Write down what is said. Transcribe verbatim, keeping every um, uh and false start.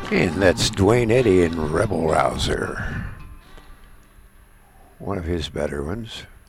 And that's Dwayne Eddy in Rebel Rouser. One of his better ones.